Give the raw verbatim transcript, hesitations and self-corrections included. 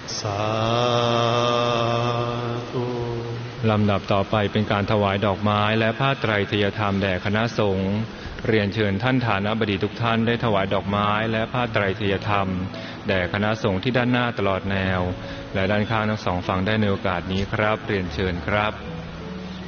สาธุลำดับต่อไปเป็นการถวายดอกไม้และผ้าไตรทยธรรมแด่คณะสงฆ์เรียนเชิญท่านฐานะบดีทุกท่านได้ถวายดอกไม้และผ้าไตรทยธรรมแด่คณะสงฆ์ที่ด้านหน้าตลอดแนวและด้านข้างทั้งสองฝั่งได้ในโอกาสนี้ครับเรียนเชิญครับ